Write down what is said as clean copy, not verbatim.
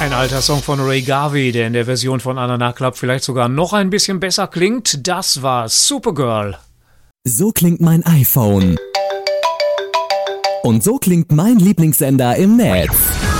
Ein alter Song von Ray Garvey, der in der Version von Anana Club vielleicht sogar noch ein bisschen besser klingt. Das war Supergirl. So klingt mein iPhone. Und so klingt mein Lieblingssender im Netz.